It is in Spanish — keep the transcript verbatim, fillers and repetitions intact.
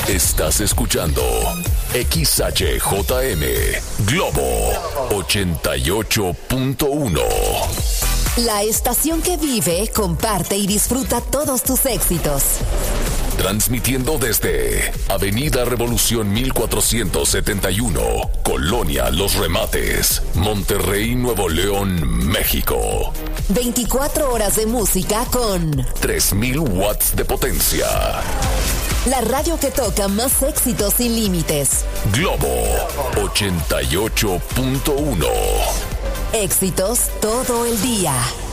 Estás escuchando X H J M Globo ochenta y ocho punto uno. La estación que vive, comparte y disfruta todos tus éxitos. Transmitiendo desde Avenida Revolución mil cuatrocientos setenta y uno, Colonia Los Remates, Monterrey, Nuevo León, México. veinticuatro horas de música con tres mil watts de potencia. La radio que toca más éxitos sin límites. Globo ochenta y ocho punto uno. Éxitos todo el día.